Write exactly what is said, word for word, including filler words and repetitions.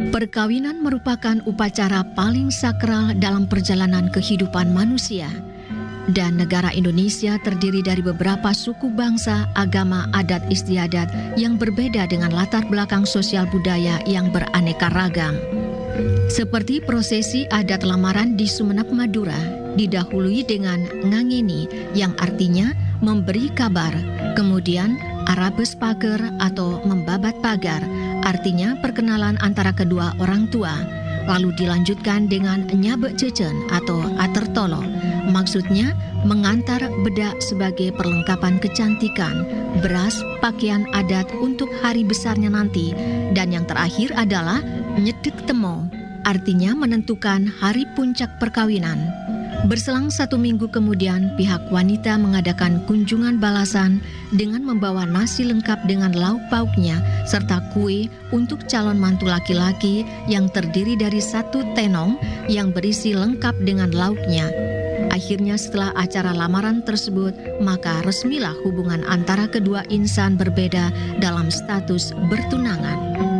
Perkawinan merupakan upacara paling sakral dalam perjalanan kehidupan manusia. Dan negara Indonesia terdiri dari beberapa suku bangsa, agama, adat istiadat yang berbeda dengan latar belakang sosial budaya yang beraneka ragam. Seperti prosesi adat lamaran di Sumenep, Madura, didahului dengan ngangeni yang artinya memberi kabar, kemudian arabes pager atau membabat pagar, artinya perkenalan antara kedua orang tua, lalu dilanjutkan dengan nyabek cecen atau atertolo, maksudnya mengantar bedak sebagai perlengkapan kecantikan, beras, pakaian adat untuk hari besarnya nanti, dan yang terakhir adalah nyedek temo, artinya menentukan hari puncak perkawinan. Berselang satu minggu kemudian, pihak wanita mengadakan kunjungan balasan dengan membawa nasi lengkap dengan lauk pauknya serta kue untuk calon mantu laki-laki yang terdiri dari satu tenong yang berisi lengkap dengan lauknya. Akhirnya setelah acara lamaran tersebut, maka resmilah hubungan antara kedua insan berbeda dalam status bertunangan.